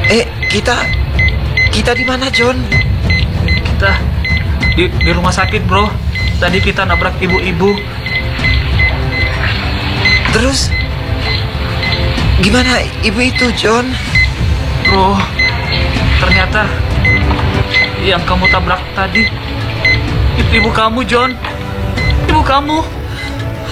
Kita di mana, John? Kita di rumah sakit, bro. Tadi kita nabrak ibu-ibu. Terus gimana ibu itu, John? Bro, ternyata yang kamu tabrak tadi itu ibu kamu, John. Ibu kamu.